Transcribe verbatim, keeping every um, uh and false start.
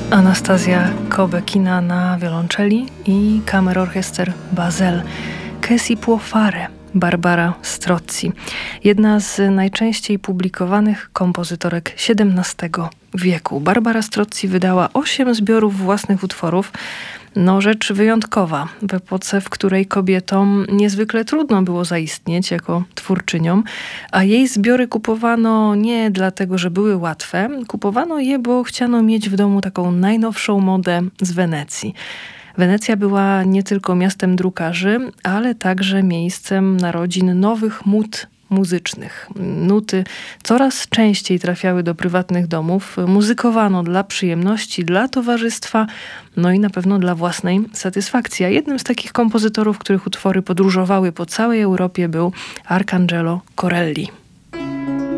Anastazja Kobekina na wiolonczeli i kamerorchester Basel. Che si può fare? Barbara Strozzi. Jedna z najczęściej publikowanych kompozytorek siedemnastego wieku. Barbara Strozzi wydała osiem zbiorów własnych utworów. No, rzecz wyjątkowa w epoce, w której kobietom niezwykle trudno było zaistnieć jako twórczyniom, a jej zbiory kupowano nie dlatego, że były łatwe. Kupowano je, bo chciano mieć w domu taką najnowszą modę z Wenecji. Wenecja była nie tylko miastem drukarzy, ale także miejscem narodzin nowych mód muzycznych. Nuty coraz częściej trafiały do prywatnych domów. Muzykowano dla przyjemności, dla towarzystwa, no i na pewno dla własnej satysfakcji. A jednym z takich kompozytorów, których utwory podróżowały po całej Europie, był Arcangelo Corelli.